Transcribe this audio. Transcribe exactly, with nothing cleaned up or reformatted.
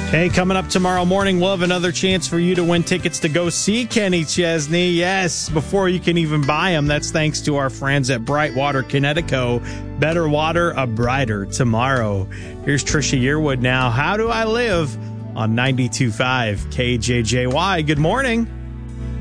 Hey, coming up tomorrow morning, we'll have another chance for you to win tickets to go see Kenny Chesney. Yes, before you can even buy them. That's thanks to our friends at Brightwater Connecticut. Better water, a brighter tomorrow. Here's Trisha Yearwood now. How do I live? On ninety-two point five K J J Y. Good morning.